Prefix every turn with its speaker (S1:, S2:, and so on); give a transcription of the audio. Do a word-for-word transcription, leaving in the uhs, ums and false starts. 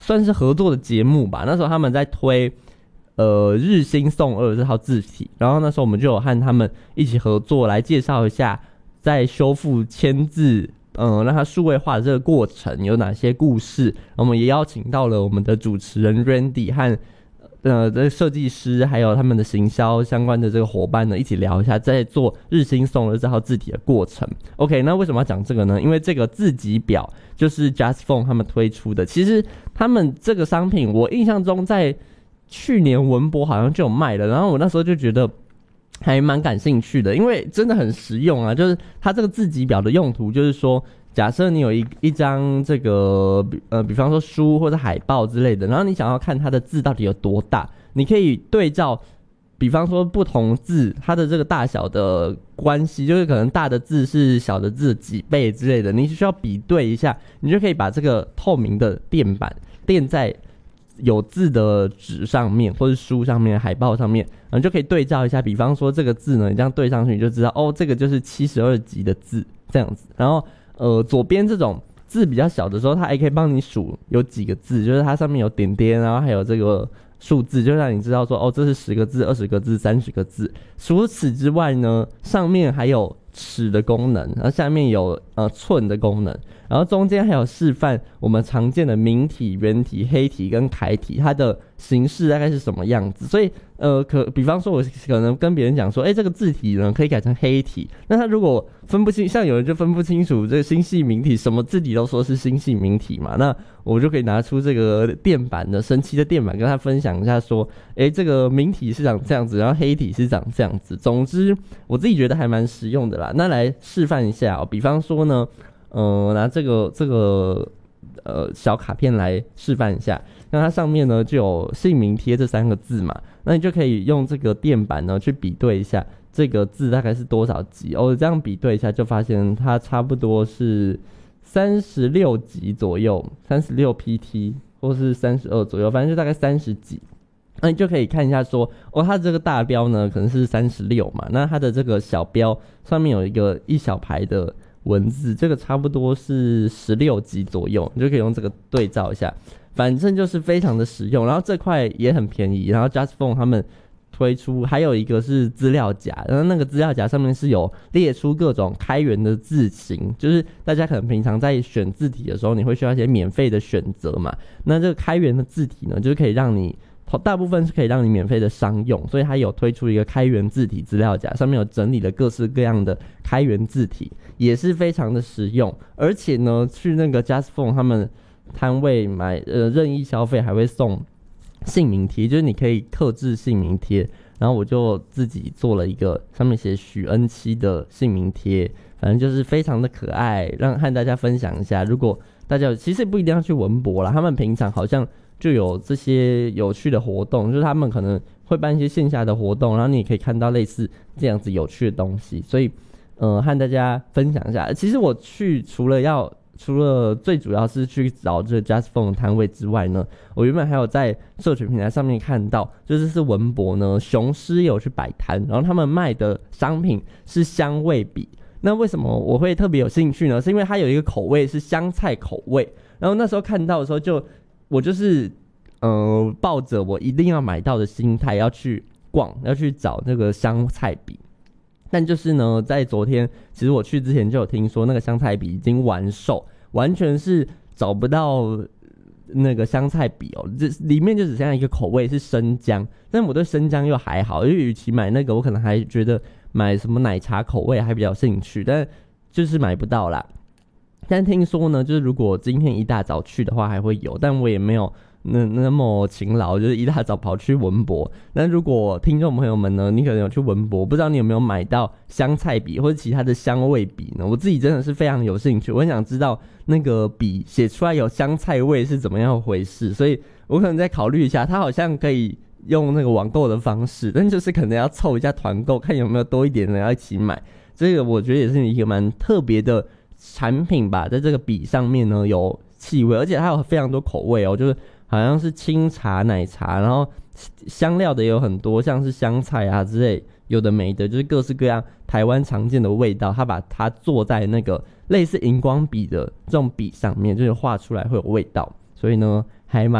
S1: 算是合作的节目吧。那时候他们在推呃日新送二这套字体，然后那时候我们就有和他们一起合作来介绍一下在修复签字嗯，让它数位化的这个过程有哪些故事。我们也邀请到了我们的主持人 Randy 和呃这设计师还有他们的行销相关的这个伙伴呢，一起聊一下在做日新送二这套字体的过程。 OK， 那为什么要讲这个呢？因为这个字级表就是 JustPhone 他们推出的。其实他们这个商品我印象中在去年文博好像就有卖了，然后我那时候就觉得还蛮感兴趣的，因为真的很实用啊。就是它这个字级表的用途就是说，假设你有一一张这个呃，比方说书或者海报之类的，然后你想要看它的字到底有多大，你可以对照，比方说不同字它的这个大小的关系，就是可能大的字是小的字几倍之类的，你需要比对一下，你就可以把这个透明的垫板垫在有字的纸上面，或是书上面、海报上面，然后就可以对照一下。比方说这个字呢，你这样对上去，你就知道哦，这个就是七十二级的字这样子。然后呃，左边这种字比较小的时候，它还可以帮你数有几个字，就是它上面有点点，然后还有这个数字，就让你知道说哦，这是十个字、二十个字、三十个字。除此之外呢，上面还有尺的功能，然后下面有呃寸的功能，然后中间还有示范我们常见的明体、圆体、黑体跟楷体，它的形式大概是什么样子。所以呃，可比方说我可能跟别人讲说，哎，这个字体呢可以改成黑体，那他如果分不清，像有人就分不清楚这个新细明体，什么字体都说是新细明体嘛，那我就可以拿出这个垫板的神奇的垫板跟他分享一下说，哎，这个明体是长这样子，然后黑体是长这样子。总之我自己觉得还蛮实用的啦。那来示范一下哦，比方说呢呃，拿这个这个呃小卡片来示范一下，那它上面呢就有姓名贴这三个字嘛，那你就可以用这个垫板呢去比对一下这个字大概是多少级哦，这样比对一下就发现它差不多是三十六级左右，三十六 P T 或是三十二左右，反正就大概三十几。那你就可以看一下说，哦，它这个大标呢可能是三十六嘛，那它的这个小标上面有一个一小排的文字，这个差不多是十六级左右，你就可以用这个对照一下，反正就是非常的实用。然后这块也很便宜，然后 JustPhone 他们推出还有一个是资料夹，然后那个资料夹上面是有列出各种开源的字型，就是大家可能平常在选字体的时候，你会需要一些免费的选择嘛，那这个开源的字体呢，就是可以让你大部分是可以让你免费的商用，所以它有推出一个开源字体资料夹，上面有整理了各式各样的开源字体，也是非常的实用。而且呢，去那个 JustPhone 他们摊位买呃任意消费还会送姓名贴，就是你可以客制姓名贴，然后我就自己做了一个上面写许恩熙的姓名贴，反正就是非常的可爱，让和大家分享一下。如果大家其实不一定要去文博啦，他们平常好像就有这些有趣的活动，就是他们可能会办一些线下的活动，然后你也可以看到类似这样子有趣的东西，所以呃和大家分享一下。其实我去除了要除了最主要是去找这个 JustPhone 的摊位之外呢，我原本还有在社群平台上面看到，就是是文博呢雄狮有去摆摊，然后他们卖的商品是香味笔。那为什么我会特别有兴趣呢？是因为它有一个口味是香菜口味，然后那时候看到的时候就我就是呃抱着我一定要买到的心态要去逛，要去找那个香菜笔。但就是呢，在昨天其实我去之前就有听说那个香菜笔已经完售，完全是找不到那个香菜笔哦，这里面就只剩下一个口味是生姜，但我对生姜又还好，因为与其买那个，我可能还觉得买什么奶茶口味还比较有兴趣，但就是买不到啦。但听说呢，就是如果今天一大早去的话还会有，但我也没有那那么勤劳，就是一大早跑去文博。那如果听众朋友们呢，你可能有去文博，不知道你有没有买到香菜笔或者其他的香味笔呢？我自己真的是非常有兴趣，我很想知道那个笔写出来有香菜味是怎么样回事，所以我可能再考虑一下。它好像可以用那个网购的方式，但就是可能要凑一下团购，看有没有多一点人要一起买。这个我觉得也是一个蛮特别的产品吧，在这个笔上面呢有气味，而且它有非常多口味哦，就是好像是清茶、奶茶，然后香料的也有很多，像是香菜啊之类，有的没的，就是各式各样台湾常见的味道，它把它做在那个类似荧光笔的这种笔上面，就是画出来会有味道，所以呢还蛮